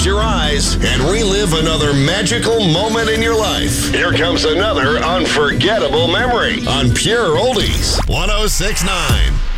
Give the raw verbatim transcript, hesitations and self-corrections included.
close your eyes and relive another magical moment in your life. Here comes another unforgettable memory on Pure Oldies one oh six point nine.